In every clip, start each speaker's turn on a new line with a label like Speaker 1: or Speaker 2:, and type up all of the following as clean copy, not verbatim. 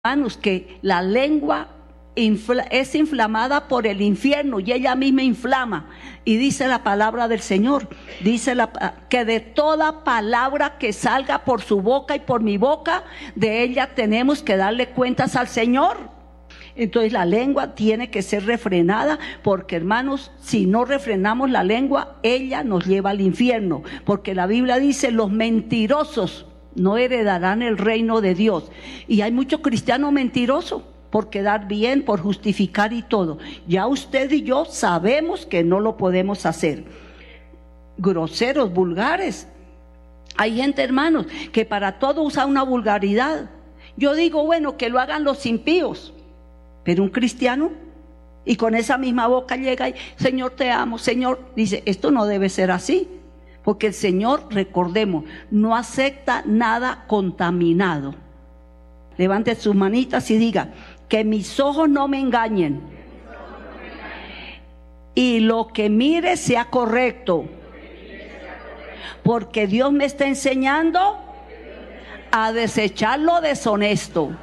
Speaker 1: Hermanos, que la lengua es inflamada por el infierno y ella misma inflama. Y dice la palabra del Señor, dice que de toda palabra que salga por su boca y por mi boca, de ella tenemos que darle cuentas al Señor. Entonces la lengua tiene que ser refrenada, porque hermanos, si no refrenamos la lengua, ella nos lleva al infierno, porque la Biblia dice: los mentirosos no heredarán el reino de Dios. Y hay mucho cristiano mentiroso por quedar bien, por justificar y todo. Ya usted y yo sabemos que no lo podemos hacer. Groseros, vulgares. Hay gente, hermanos, que para todo usa una vulgaridad. Yo digo, bueno, que lo hagan los impíos, pero un cristiano, y con esa misma boca llega y: Señor, te amo, Señor. Dice, esto no debe ser así. Porque el Señor, recordemos, no acepta nada contaminado. Levante sus manitas y diga: que mis ojos no me engañen, y lo que mire sea correcto, porque Dios me está enseñando a desechar lo deshonesto.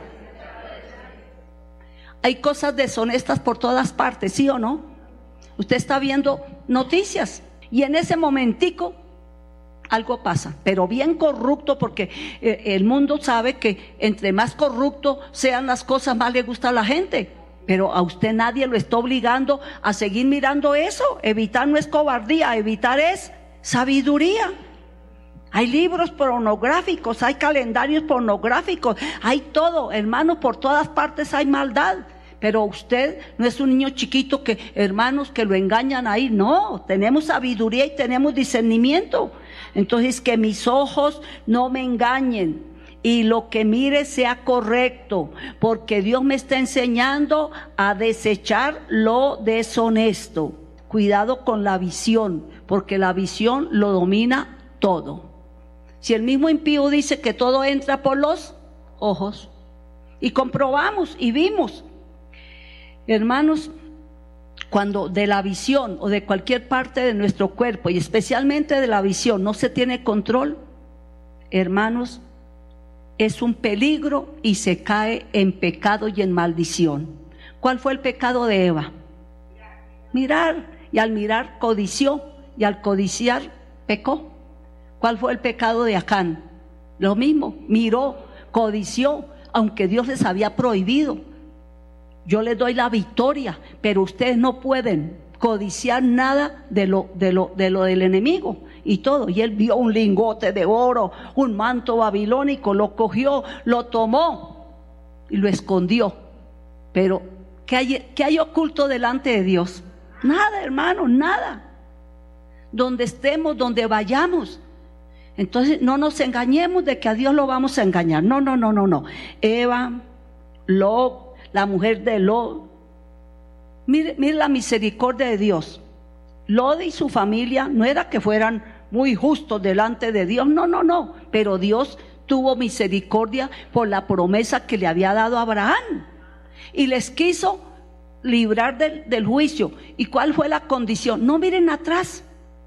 Speaker 1: Hay cosas deshonestas por todas partes, ¿sí o no? Usted está viendo noticias y en ese momentico algo pasa, pero bien corrupto, porque el mundo sabe que entre más corrupto sean las cosas, más le gusta a la gente. Pero a usted nadie lo está obligando a seguir mirando eso. Evitar no es cobardía, evitar es sabiduría. Hay libros pornográficos, hay calendarios pornográficos, hay todo, hermanos, por todas partes hay maldad. Pero usted no es un niño chiquito que, hermanos, que lo engañan ahí. No, tenemos sabiduría y tenemos discernimiento. Entonces, que mis ojos no me engañen y lo que mire sea correcto, porque Dios me está enseñando a desechar lo deshonesto. Cuidado con la visión, porque la visión lo domina todo. Si el mismo impío dice que todo entra por los ojos, y comprobamos y vimos, hermanos, cuando de la visión o de cualquier parte de nuestro cuerpo, y especialmente de la visión, no se tiene control, hermanos, es un peligro y se cae en pecado y en maldición. ¿Cuál fue el pecado de Eva? Mirar, y al mirar codició, y al codiciar pecó. ¿Cuál fue el pecado de Acán? Lo mismo, miró, codició, aunque Dios les había prohibido. Yo les doy la victoria, pero ustedes no pueden codiciar nada de lo del enemigo y todo. Y él vio un lingote de oro, un manto babilónico, lo cogió, lo tomó y lo escondió. Pero ¿qué hay oculto delante de Dios? Nada, hermano, nada. Donde estemos, donde vayamos. Entonces no nos engañemos de que a Dios lo vamos a engañar. No. Eva, Lot, la mujer de Lot. Mire la misericordia de Dios. Lot y su familia no era que fueran muy justos delante de Dios, no, pero Dios tuvo misericordia por la promesa que le había dado a Abraham y les quiso librar del juicio. ¿Y cuál fue la condición? No miren atrás,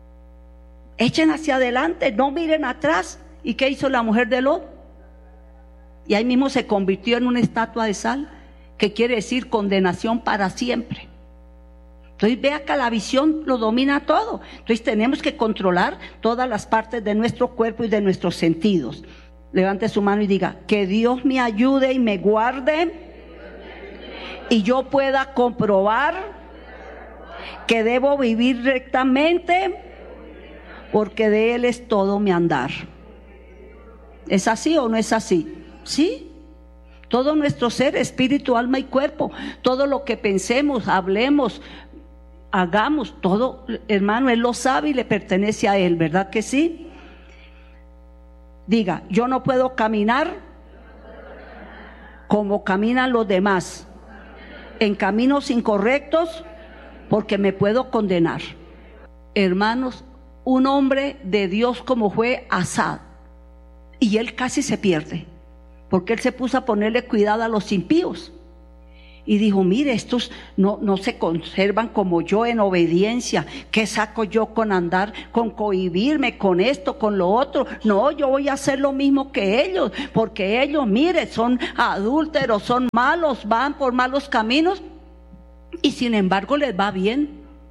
Speaker 1: echen hacia adelante, no miren atrás. ¿Y qué hizo la mujer de Lot? Y ahí mismo se convirtió en una estatua de sal, que quiere decir condenación para siempre. Entonces vea que la visión lo domina todo. Entonces tenemos que controlar todas las partes de nuestro cuerpo y de nuestros sentidos. Levante su mano y diga: que Dios me ayude y me guarde, y yo pueda comprobar que debo vivir rectamente, porque de Él es todo mi andar. ¿Es así o no es así? Sí. Todo nuestro ser, espíritu, alma y cuerpo, todo lo que pensemos, hablemos, hagamos, todo, hermano, Él lo sabe y le pertenece a Él, ¿verdad que sí? Diga: yo no puedo caminar como caminan los demás, en caminos incorrectos, porque me puedo condenar. Hermanos, un hombre de Dios como fue Asad, y él casi se pierde, porque él se puso a ponerle cuidado a los impíos. Y dijo, mire, estos no se conservan como yo en obediencia. ¿Qué saco yo con andar, con cohibirme, con esto, con lo otro? No, yo voy a hacer lo mismo que ellos, porque ellos, mire, son adúlteros, son malos, van por malos caminos, y sin embargo les va bien.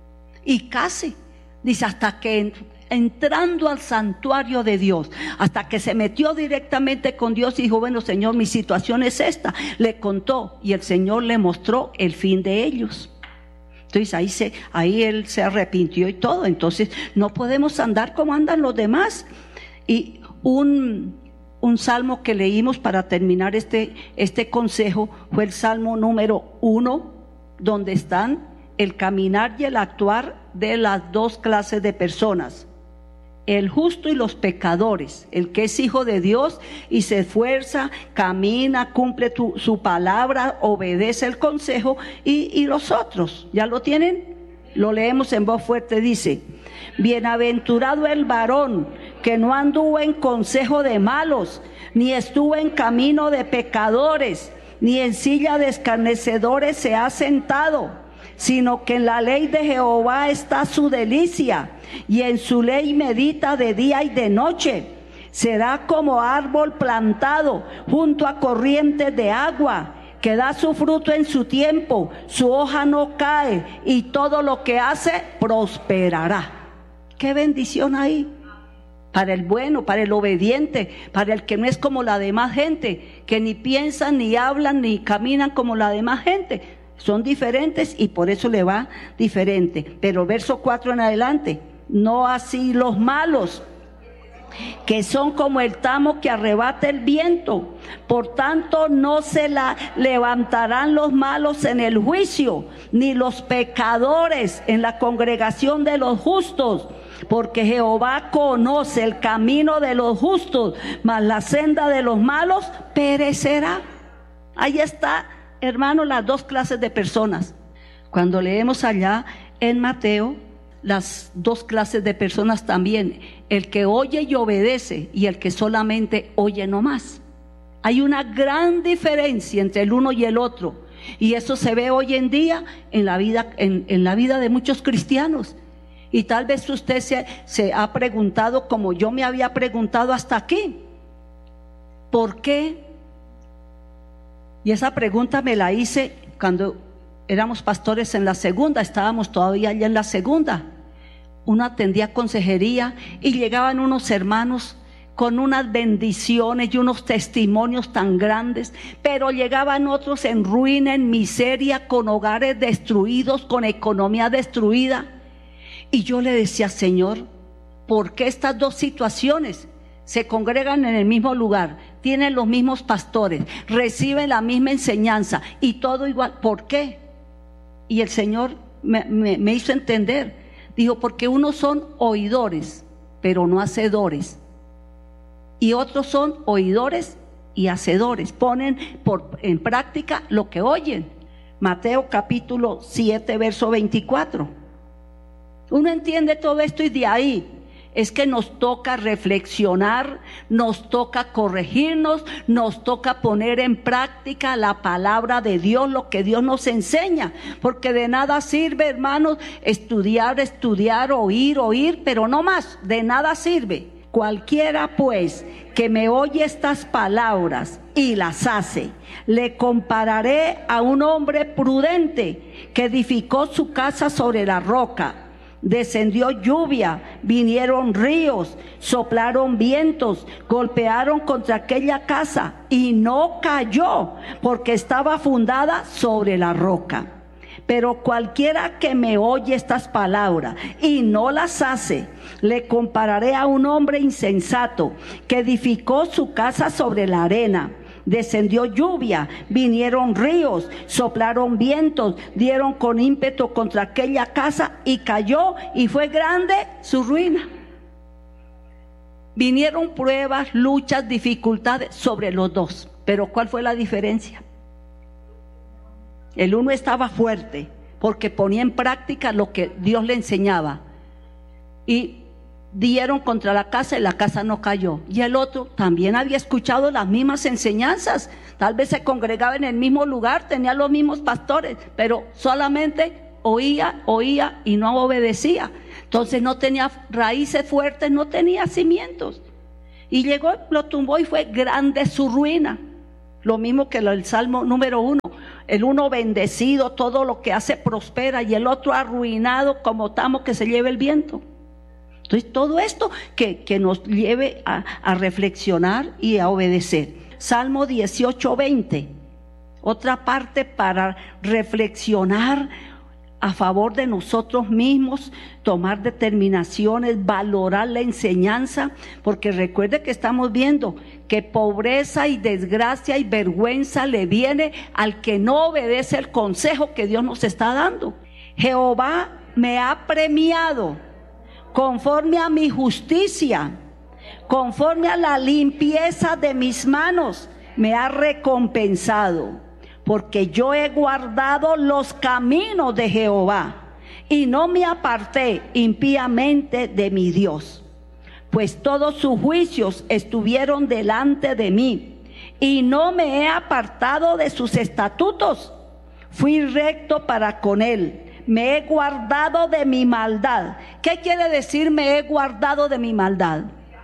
Speaker 1: Y casi, dice, hasta que entrando al santuario de Dios, hasta que se metió directamente con Dios y dijo, bueno, Señor, mi situación es esta. Le contó y el Señor le mostró el fin de ellos. Entonces ahí él se arrepintió y todo. Entonces no podemos andar como andan los demás. Y un salmo que leímos para terminar este consejo fue el Salmo número 1, donde están el caminar y el actuar de las dos clases de personas: el justo y los pecadores. El que es hijo de Dios y se esfuerza, camina, cumple su palabra, obedece el consejo, y los otros, ¿ya lo tienen? Lo leemos en voz fuerte, dice: bienaventurado el varón que no anduvo en consejo de malos, ni estuvo en camino de pecadores, ni en silla de escarnecedores se ha sentado, sino que en la ley de Jehová está su delicia, y en su ley medita de día y de noche. Será como árbol plantado junto a corrientes de agua, que da su fruto en su tiempo, su hoja no cae, y todo lo que hace prosperará. ¡Qué bendición ahí! Para el bueno, para el obediente, para el que no es como la demás gente, que ni piensan, ni hablan, ni caminan como la demás gente. Son diferentes y por eso le va diferente. Pero verso 4 en adelante: no así los malos, que son como el tamo que arrebata el viento. Por tanto no se levantarán los malos en el juicio, ni los pecadores en la congregación de los justos. Porque Jehová conoce el camino de los justos, mas la senda de los malos perecerá. Ahí está, hermano, las dos clases de personas. Cuando leemos allá en Mateo, las dos clases de personas también: el que oye y obedece, y el que solamente oye nomás. Hay una gran diferencia entre el uno y el otro, y eso se ve hoy en día en la vida de muchos cristianos. Y tal vez usted se ha preguntado, como yo me había preguntado hasta aquí, ¿por qué? Y esa pregunta me la hice cuando éramos pastores en la segunda, estábamos todavía allá en la segunda. Uno atendía consejería y llegaban unos hermanos con unas bendiciones y unos testimonios tan grandes, pero llegaban otros en ruina, en miseria, con hogares destruidos, con economía destruida. Y yo le decía, Señor, ¿por qué estas dos situaciones se congregan en el mismo lugar, tienen los mismos pastores, reciben la misma enseñanza y todo igual? ¿Por qué? Y el Señor me hizo entender. Dijo, porque unos son oidores, pero no hacedores, y otros son oidores y hacedores, ponen en práctica lo que oyen. Mateo capítulo 7, verso 24. Uno entiende todo esto y de ahí es que nos toca reflexionar, nos toca corregirnos, nos toca poner en práctica la palabra de Dios, lo que Dios nos enseña, porque de nada sirve, hermanos, estudiar, oír, pero no más, de nada sirve. Cualquiera pues que me oye estas palabras y las hace, le compararé a un hombre prudente que edificó su casa sobre la roca. Descendió lluvia, vinieron ríos, soplaron vientos, golpearon contra aquella casa y no cayó, porque estaba fundada sobre la roca. Pero cualquiera que me oye estas palabras y no las hace, le compararé a un hombre insensato que edificó su casa sobre la arena. Descendió lluvia, vinieron ríos, soplaron vientos, dieron con ímpetu contra aquella casa y cayó, y fue grande su ruina. Vinieron pruebas, luchas, dificultades sobre los dos, pero ¿cuál fue la diferencia? El uno estaba fuerte porque ponía en práctica lo que Dios le enseñaba, y dieron contra la casa y la casa no cayó. Y el otro también había escuchado las mismas enseñanzas, tal vez se congregaba en el mismo lugar, tenía los mismos pastores, pero solamente oía y no obedecía. Entonces no tenía raíces fuertes, no tenía cimientos. Y llegó, lo tumbó y fue grande su ruina. Lo mismo que el Salmo número 1. El uno bendecido, todo lo que hace prospera, y el otro arruinado como tamo que se lleve el viento. Entonces todo esto que nos lleve a reflexionar y a obedecer. Salmo 18:20, otra parte para reflexionar a favor de nosotros mismos, tomar determinaciones, valorar la enseñanza, porque recuerde que estamos viendo que pobreza y desgracia y vergüenza le viene al que no obedece el consejo que Dios nos está dando. Jehová me ha premiado conforme a mi justicia, conforme a la limpieza de mis manos, me ha recompensado, porque yo he guardado los caminos de Jehová y no me aparté impíamente de mi Dios. Pues todos sus juicios estuvieron delante de mí y no me he apartado de sus estatutos. Fui recto para con él. Me he guardado de mi maldad. ¿Qué quiere decir me he guardado de mi maldad?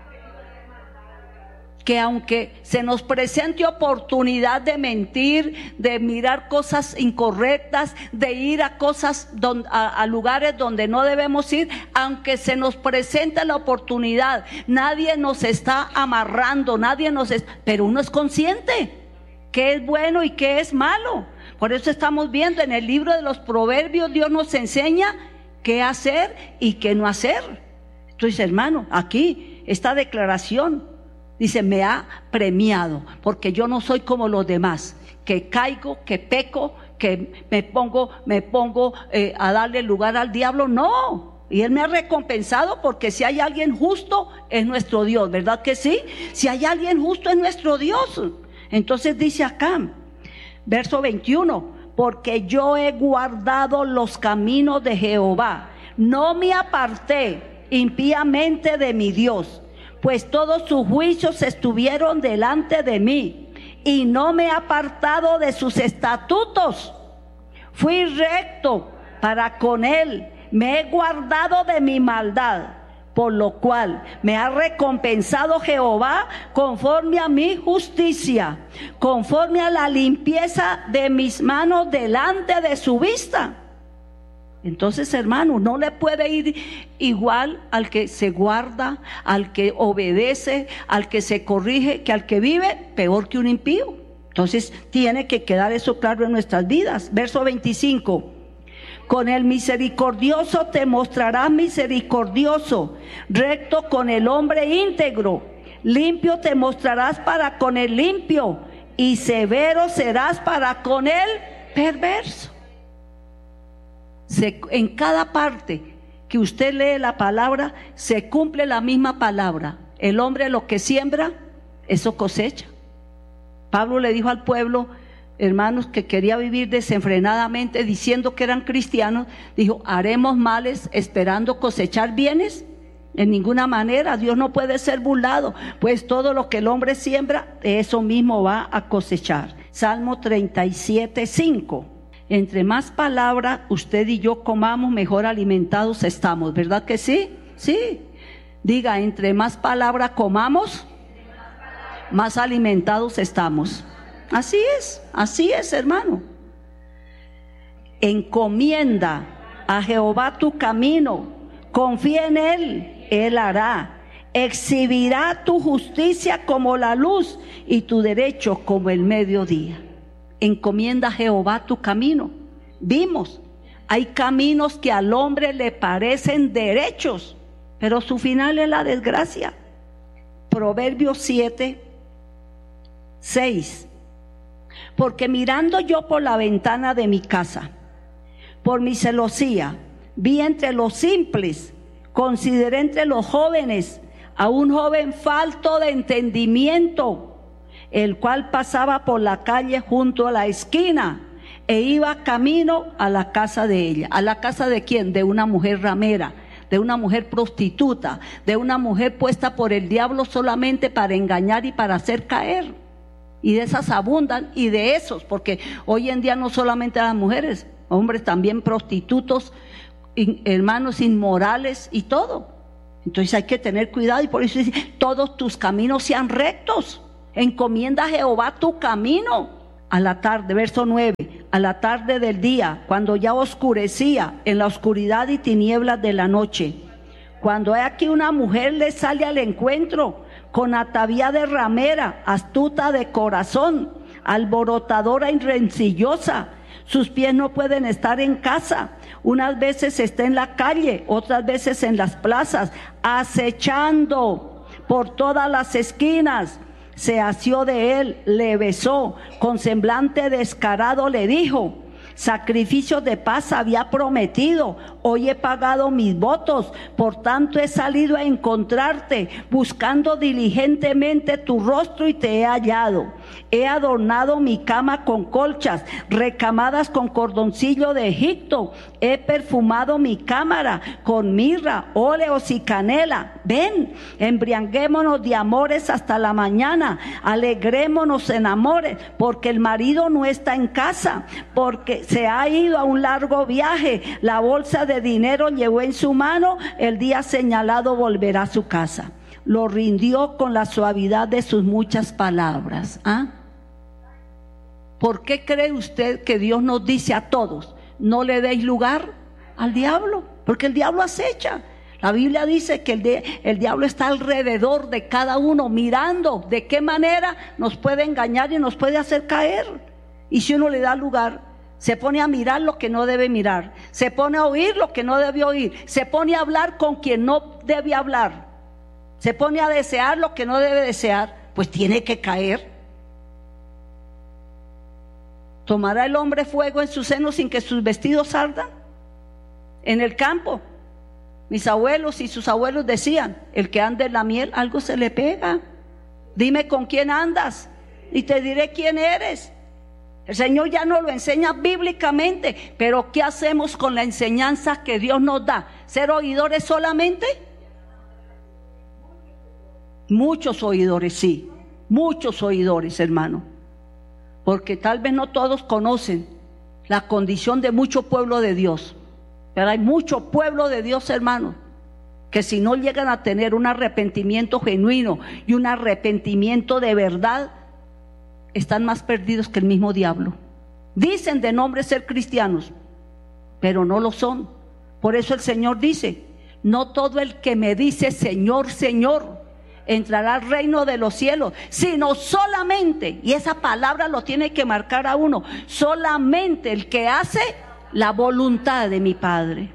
Speaker 1: Que aunque se nos presente oportunidad de mentir, de mirar cosas incorrectas, de ir a cosas a lugares donde no debemos ir, aunque se nos presente la oportunidad, nadie nos está amarrando, pero uno es consciente qué es bueno y qué es malo. Por eso estamos viendo en el libro de los Proverbios, Dios nos enseña qué hacer y qué no hacer. Entonces, hermano, aquí esta declaración dice, me ha premiado, porque yo no soy como los demás, que caigo, que peco, que me pongo a darle lugar al diablo. No, y Él me ha recompensado, porque si hay alguien justo es nuestro Dios, ¿verdad que sí? Si hay alguien justo es nuestro Dios. Entonces dice acá, verso 21, porque yo he guardado los caminos de Jehová, no me aparté impíamente de mi Dios, pues todos sus juicios estuvieron delante de mí y no me he apartado de sus estatutos. Fui recto para con él, me he guardado de mi maldad, por lo cual me ha recompensado Jehová conforme a mi justicia, conforme a la limpieza de mis manos delante de su vista. Entonces, hermano, no le puede ir igual al que se guarda, al que obedece, al que se corrige, que al que vive peor que un impío. Entonces tiene que quedar eso claro en nuestras vidas. Verso 25. Con el misericordioso te mostrarás misericordioso, recto con el hombre íntegro, limpio te mostrarás para con el limpio, y severo serás para con el perverso. En cada parte que usted lee la palabra, se cumple la misma palabra. El hombre lo que siembra, eso cosecha. Pablo le dijo al pueblo, hermanos, que quería vivir desenfrenadamente, diciendo que eran cristianos, dijo, ¿haremos males esperando cosechar bienes? En ninguna manera. Dios no puede ser burlado, pues todo lo que el hombre siembra, eso mismo va a cosechar. Salmo 37:5. Entre más palabra usted y yo comamos, mejor alimentados estamos, ¿verdad que sí? Sí. Diga, entre más palabra comamos, más alimentados estamos. Así es, hermano. Encomienda a Jehová tu camino, confía en Él, Él hará. Exhibirá tu justicia como la luz y tu derecho como el mediodía. Encomienda a Jehová tu camino. Vimos, hay caminos que al hombre le parecen derechos, pero su final es la desgracia. Proverbios 7:6. Porque mirando yo por la ventana de mi casa, por mi celosía, vi entre los simples, consideré entre los jóvenes a un joven falto de entendimiento, el cual pasaba por la calle junto a la esquina e iba camino a la casa de ella. ¿A la casa de quién? De una mujer ramera, de una mujer prostituta, de una mujer puesta por el diablo solamente para engañar y para hacer caer. Y de esas abundan, y de esos, porque hoy en día no solamente las mujeres, hombres también prostitutos, hermanos inmorales y todo. Entonces hay que tener cuidado, y por eso dice: todos tus caminos sean rectos, encomienda a Jehová tu camino. A la tarde, verso 9, a la tarde del día, cuando ya oscurecía, en la oscuridad y tinieblas de la noche, cuando hay aquí una mujer le sale al encuentro, con atavío de ramera, astuta de corazón, alborotadora y rencillosa. Sus pies no pueden estar en casa, unas veces está en la calle, otras veces en las plazas, acechando por todas las esquinas. Se asió de él, le besó, con semblante descarado le dijo: sacrificio de paz había prometido, hoy he pagado mis votos, por tanto he salido a encontrarte, buscando diligentemente tu rostro y te he hallado. He adornado mi cama con colchas, recamadas con cordoncillo de Egipto. He perfumado mi cámara con mirra, óleos y canela. Ven, embriaguémonos de amores hasta la mañana, alegrémonos en amores, porque el marido no está en casa, porque se ha ido a un largo viaje. La bolsa de dinero llevó en su mano, el día señalado volverá a su casa. Lo rindió con la suavidad de sus muchas palabras. ¿Por qué cree usted que Dios nos dice a todos: no le deis lugar al diablo? Porque el diablo acecha. La Biblia dice que el diablo está alrededor de cada uno, mirando de qué manera nos puede engañar y nos puede hacer caer. Y si uno le da lugar, se pone a mirar lo que no debe mirar, se pone a oír lo que no debe oír, se pone a hablar con quien no debe hablar, se pone a desear lo que no debe desear, pues tiene que caer. ¿Tomará el hombre fuego en su seno sin que sus vestidos ardan? En el campo, mis abuelos y sus abuelos decían: el que anda en la miel, algo se le pega. Dime con quién andas y te diré quién eres. El Señor ya nos lo enseña bíblicamente, pero ¿qué hacemos con la enseñanza que Dios nos da? ¿Ser oidores solamente? Muchos oidores, sí, muchos oidores, hermano, porque tal vez no todos conocen la condición de mucho pueblo de Dios, pero hay mucho pueblo de Dios, hermano, que si no llegan a tener un arrepentimiento genuino y un arrepentimiento de verdad, están más perdidos que el mismo diablo. Dicen de nombre ser cristianos, pero no lo son. Por eso el Señor dice: no todo el que me dice Señor, Señor, entrará al reino de los cielos, sino solamente, y esa palabra lo tiene que marcar a uno, solamente el que hace la voluntad de mi Padre.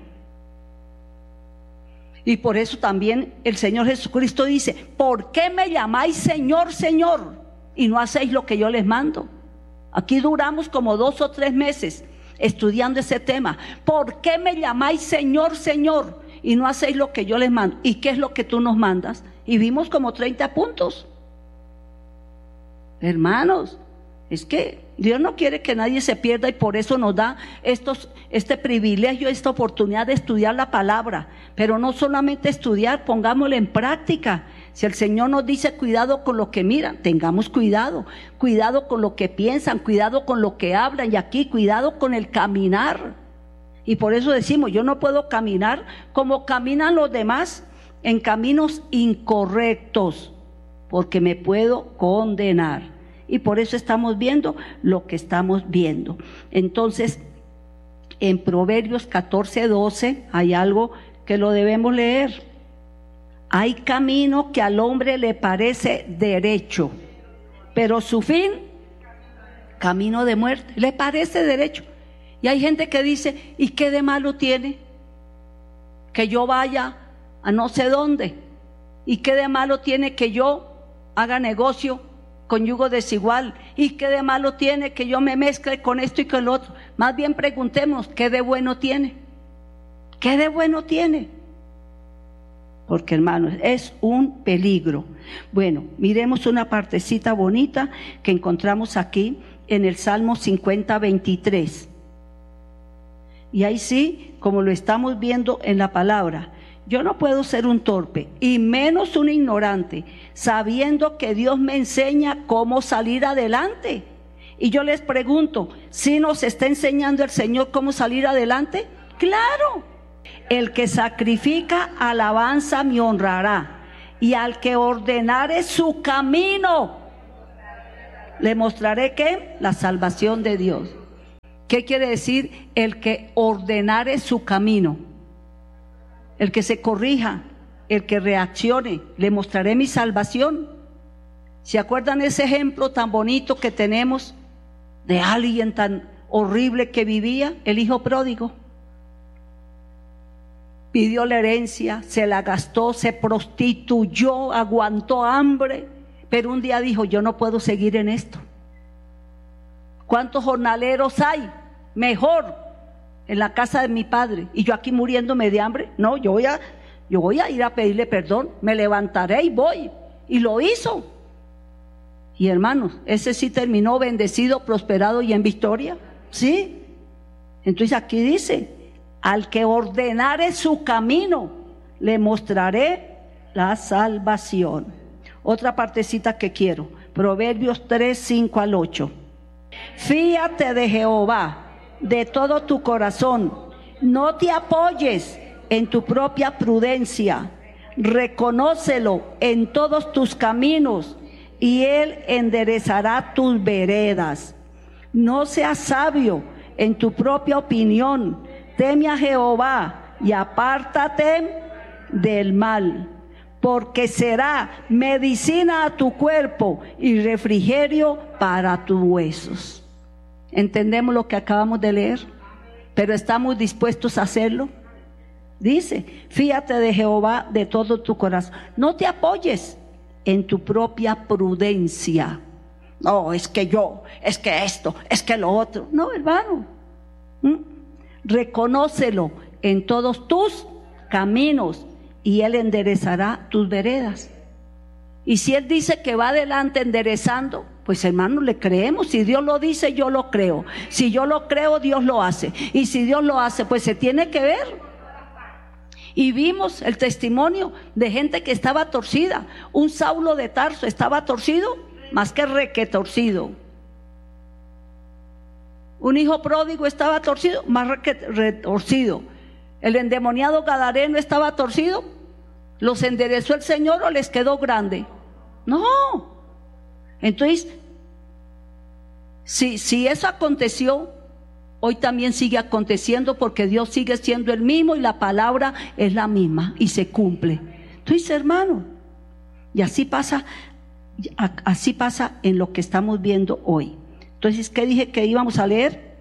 Speaker 1: Y por eso también el Señor Jesucristo dice: ¿por qué me llamáis Señor, Señor, y no hacéis lo que yo les mando? Aquí duramos como 2 o 3 meses estudiando ese tema. ¿Por qué me llamáis Señor, Señor, y no hacéis lo que yo les mando? ¿Y qué es lo que tú nos mandas? Y vimos como 30 puntos. Hermanos, es que Dios no quiere que nadie se pierda, y por eso nos da este privilegio, esta oportunidad de estudiar la palabra. Pero no solamente estudiar, pongámoslo en práctica. Si el Señor nos dice cuidado con lo que miran, tengamos cuidado. Cuidado con lo que piensan, cuidado con lo que hablan, y aquí cuidado con el caminar. Y por eso decimos: yo no puedo caminar como caminan los demás, en caminos incorrectos, porque me puedo condenar. Y por eso estamos viendo lo que estamos viendo. Entonces, en Proverbios 14:12 hay algo que lo debemos leer. Hay camino que al hombre le parece derecho, pero su fin, camino de muerte. Le parece derecho. Y hay gente que dice: ¿y qué de malo tiene que yo vaya a no sé dónde? ¿Y qué de malo tiene que yo haga negocio con yugo desigual? ¿Y qué de malo tiene que yo me mezcle con esto y con lo otro? Más bien preguntémonos: ¿qué de bueno tiene? ¿Qué de bueno tiene? Porque, hermanos, es un peligro. Bueno, miremos una partecita bonita que encontramos aquí en el Salmo 50:23. Y ahí sí, como lo estamos viendo en la palabra: yo no puedo ser un torpe y menos un ignorante, sabiendo que Dios me enseña cómo salir adelante. Y yo les pregunto, ¿sí nos está enseñando el Señor cómo salir adelante? Claro. El que sacrifica alabanza me honrará, y al que ordenare su camino, le mostraré ¿qué? La salvación de Dios. ¿Qué quiere decir? El que ordenare su camino, el que se corrija, el que reaccione, le mostraré mi salvación. ¿Se acuerdan ese ejemplo tan bonito que tenemos de alguien tan horrible que vivía? El hijo pródigo. Pidió la herencia, se la gastó, se prostituyó, aguantó hambre, pero un día dijo, yo no puedo seguir en esto. ¿Cuántos jornaleros hay? Mejor en la casa de mi padre, y yo aquí muriéndome de hambre. No, yo voy a ir a pedirle perdón, me levantaré y voy. Y lo hizo. Y hermanos, ese sí terminó bendecido, prosperado y en victoria. ¿Sí? Entonces aquí dice, al que ordenare su camino, le mostraré la salvación. Otra partecita que quiero, Proverbios 3, 5 al 8. Fíate de Jehová de todo tu corazón, no te apoyes en tu propia prudencia, reconócelo en todos tus caminos, y Él enderezará tus veredas. No seas sabio en tu propia opinión, teme a Jehová y apártate del mal, porque será medicina a tu cuerpo y refrigerio para tus huesos. ¿Entendemos lo que acabamos de leer? ¿Pero estamos dispuestos a hacerlo? Dice, fíate de Jehová de todo tu corazón. No te apoyes en tu propia prudencia. No, es que yo, es que esto, es que lo otro. No, hermano. Reconócelo en todos tus caminos y Él enderezará tus veredas. Y si Él dice que va adelante enderezando, pues hermano, le creemos. Si Dios lo dice, yo lo creo. Si yo lo creo, Dios lo hace. Y si Dios lo hace, pues se tiene que ver. Y vimos el testimonio de gente que estaba torcida. Un Saulo de Tarso estaba torcido, más que requetorcido. Un hijo pródigo estaba torcido, más retorcido. El endemoniado gadareno estaba torcido. ¿Los enderezó el Señor o les quedó grande? No. Entonces, si eso aconteció, hoy también sigue aconteciendo, porque Dios sigue siendo el mismo y la palabra es la misma y se cumple. Entonces, hermano, y así pasa en lo que estamos viendo hoy. Entonces, ¿qué dije que íbamos a leer?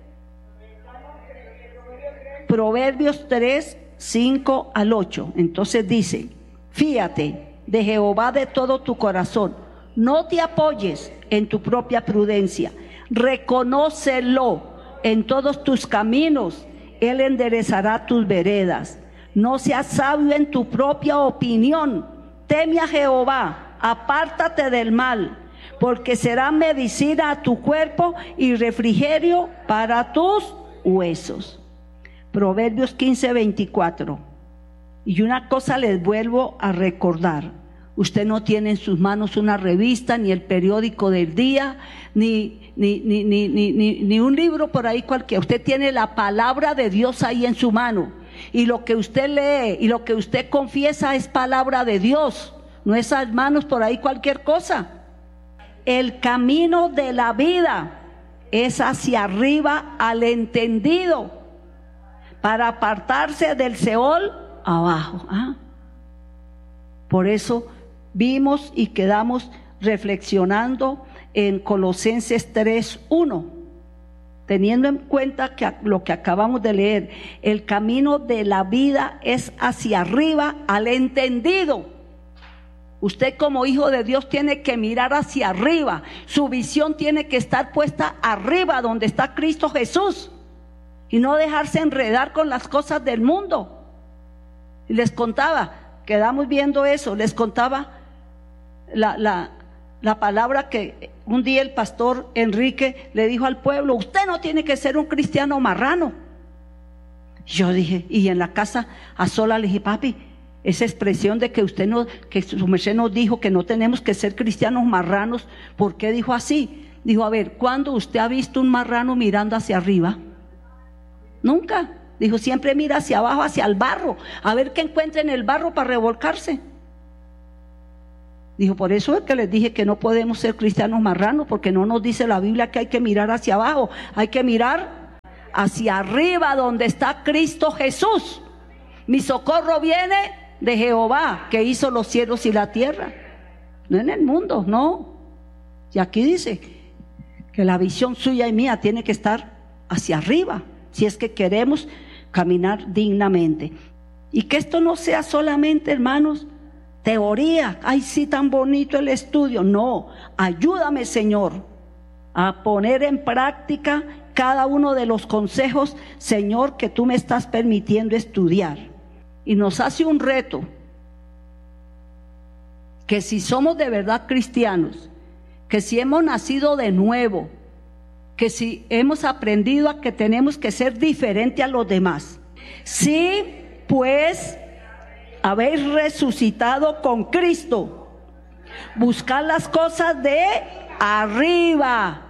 Speaker 1: Proverbios 3, 5 al 8. Entonces dice, fíate de Jehová de todo tu corazón, no te apoyes en tu propia prudencia, reconócelo en todos tus caminos, Él enderezará tus veredas. No seas sabio en tu propia opinión, teme a Jehová, apártate del mal, porque será medicina a tu cuerpo y refrigerio para tus huesos. Proverbios 15, 24. Y una cosa les vuelvo a recordar: usted no tiene en sus manos una revista, ni el periódico del día, ni un libro por ahí cualquiera. Usted tiene la palabra de Dios ahí en su mano, y lo que usted lee y lo que usted confiesa es palabra de Dios, no esas manos por ahí cualquier cosa. El camino de la vida es hacia arriba al entendido, para apartarse del Seol abajo. Por eso vimos y quedamos reflexionando en Colosenses 3:1, teniendo en cuenta que lo que acabamos de leer, el camino de la vida es hacia arriba al entendido. Usted como hijo de Dios tiene que mirar hacia arriba, su visión tiene que estar puesta arriba donde está Cristo Jesús, y no dejarse enredar con las cosas del mundo. Y les contaba, quedamos viendo eso, les contaba la palabra que un día el pastor Enrique le dijo al pueblo: usted no tiene que ser un cristiano marrano. Yo dije, y en la casa a sola le dije: papi, Esa expresión de que que su merced nos dijo que no tenemos que ser cristianos marranos. ¿Por qué dijo así? Dijo, a ver, ¿cuándo usted ha visto un marrano mirando hacia arriba? Nunca. Dijo, siempre mira hacia abajo, hacia el barro, a ver qué encuentra en el barro para revolcarse. Dijo, por eso es que les dije que no podemos ser cristianos marranos, porque no nos dice la Biblia que hay que mirar hacia abajo, hay que mirar hacia arriba donde está Cristo Jesús. Mi socorro viene de Jehová, que hizo los cielos y la tierra. No en el mundo, no. Y aquí dice que la visión suya y mía tiene que estar hacia arriba, si es que queremos caminar dignamente. Y que esto no sea solamente, hermanos, teoría. Ay, sí, tan bonito el estudio. No, ayúdame, Señor, a poner en práctica cada uno de los consejos, Señor, que tú me estás permitiendo estudiar. Y nos hace un reto, que si somos de verdad cristianos, que si hemos nacido de nuevo, que si hemos aprendido a que tenemos que ser diferente a los demás. Si pues habéis resucitado con Cristo, buscad las cosas de arriba,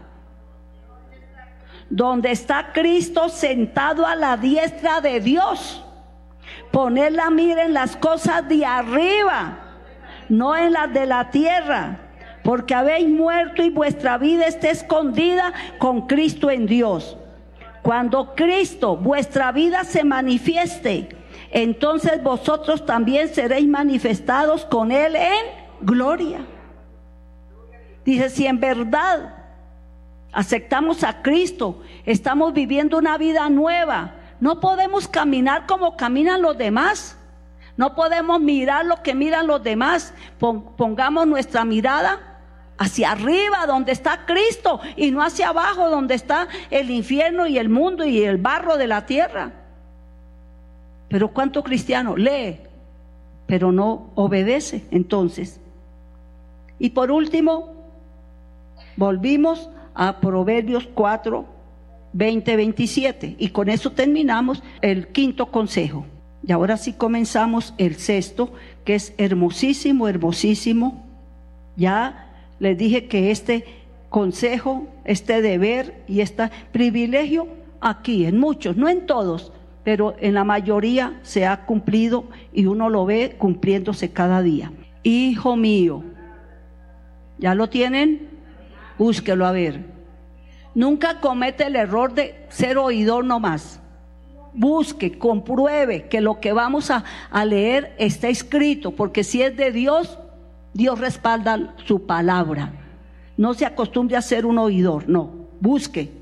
Speaker 1: donde está Cristo sentado a la diestra de Dios. Poned la mira en las cosas de arriba, no en las de la tierra, porque habéis muerto y vuestra vida está escondida con Cristo en Dios. Cuando Cristo, vuestra vida, se manifieste, entonces vosotros también seréis manifestados con Él en gloria. Dice, si en verdad aceptamos a Cristo, estamos viviendo una vida nueva, no podemos caminar como caminan los demás. No podemos mirar lo que miran los demás. Pongamos nuestra mirada hacia arriba donde está Cristo y no hacia abajo donde está el infierno y el mundo y el barro de la tierra. Pero ¿cuánto cristiano lee, pero no obedece? Entonces, y por último, volvimos a Proverbios 4, 20, 27, y con eso terminamos el quinto consejo. Y ahora sí comenzamos el sexto, que es hermosísimo, hermosísimo. Ya les dije que este consejo, este deber y este privilegio aquí, en muchos, no en todos, pero en la mayoría se ha cumplido y uno lo ve cumpliéndose cada día. Hijo mío, ¿ya lo tienen? Búsquelo a ver. Nunca comete el error de ser oidor nomás. Busque, compruebe que lo que vamos a leer está escrito, porque si es de Dios, Dios respalda su palabra. No se acostumbre a ser un oidor, no, busque.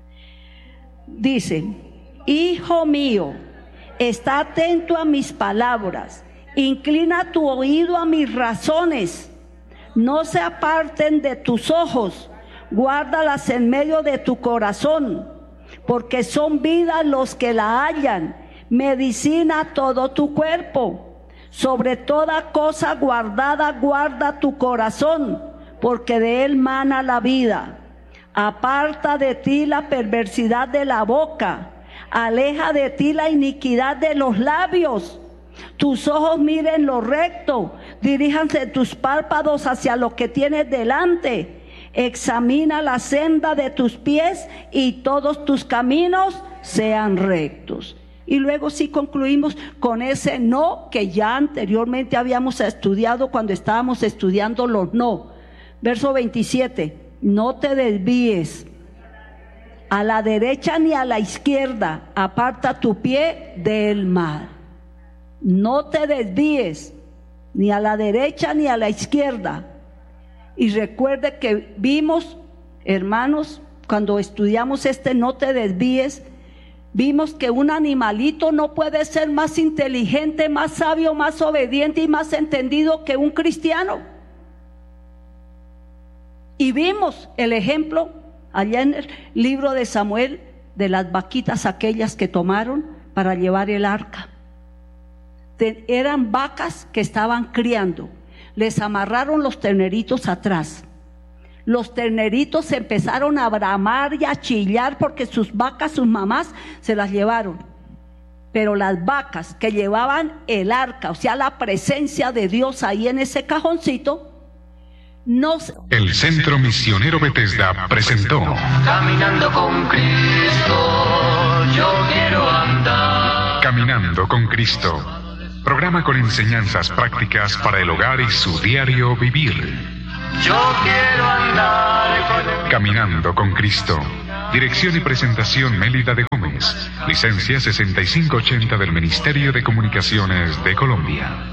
Speaker 1: Dice, hijo mío, está atento a mis palabras, inclina tu oído a mis razones, no se aparten de tus ojos, guárdalas en medio de tu corazón, porque son vida los que la hallan, medicina a todo tu cuerpo. Sobre toda cosa guardada, guarda tu corazón, porque de él mana la vida. Aparta de ti la perversidad de la boca, aleja de ti la iniquidad de los labios. Tus ojos miren lo recto, diríjanse tus párpados hacia lo que tienes delante. Examina la senda de tus pies y todos tus caminos sean rectos. Y luego sí concluimos con ese no que ya anteriormente habíamos estudiado cuando estábamos estudiando los no. Verso 27, no te desvíes a la derecha ni a la izquierda, aparta tu pie del mal. No te desvíes ni a la derecha ni a la izquierda. Y recuerde que vimos, hermanos, cuando estudiamos no te desvíes, vimos que un animalito no puede ser más inteligente, más sabio, más obediente y más entendido que un cristiano. Y vimos el ejemplo allá en el libro de Samuel de las vaquitas aquellas que tomaron para llevar el arca. Eran vacas que estaban criando. Les amarraron los terneritos atrás. Los terneritos empezaron a bramar y a chillar porque sus vacas, sus mamás, se las llevaron. Pero las vacas que llevaban el arca, o sea, la presencia de Dios ahí en ese cajoncito, no se...
Speaker 2: El Centro Misionero Bethesda presentó
Speaker 3: Caminando con Cristo, yo quiero andar.
Speaker 2: Caminando con Cristo, programa con enseñanzas prácticas para el hogar y su diario vivir.
Speaker 3: Yo quiero andar.
Speaker 2: Caminando con Cristo. Dirección y presentación Mélida de Gómez. Licencia 6580 del Ministerio de Comunicaciones de Colombia.